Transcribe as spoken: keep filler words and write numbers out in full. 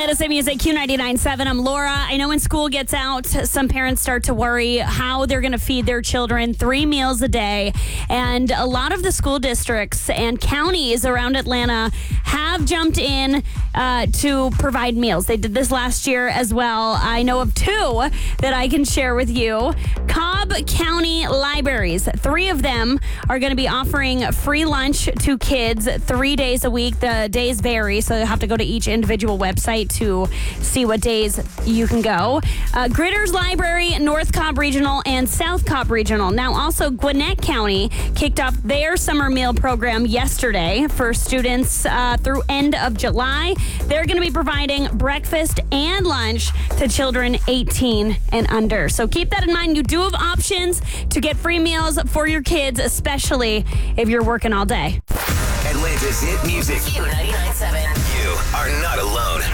Listen Music, Q ninety-nine point seven. I'm Laura. I know when school gets out, some parents start to worry how they're going to feed their children three meals a day. And a lot of the school districts and counties around Atlanta have jumped in uh, to provide meals. They did this last year as well. I know of two that I can share with you. Cobb County Libraries, three of them are going to be offering free lunch to kids three days a week. The days vary, so you'll have to go to each individual website to see what days you can go. Uh, Gritters Library, North Cobb Regional, and South Cobb Regional. Now, also Gwinnett County kicked off their summer meal program yesterday for students uh, through end of July. They're going to be providing breakfast and lunch to children eighteen and under. So keep that in mind. You do have options to get free meals for your kids, especially if you're working all day. Atlanta's hit music. Q ninety-nine point seven. You are not alone.